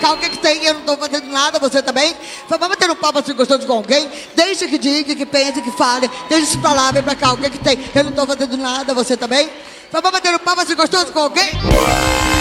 cá, o que que tem? Eu não tô fazendo nada, você também? Vai bater um papo assim gostoso com alguém? Deixa que diga, que pense, que fale. Deixa isso pra lá, vem pra cá, o que que tem? Eu não tô fazendo nada, você também? Vai bater um papo assim gostoso com alguém?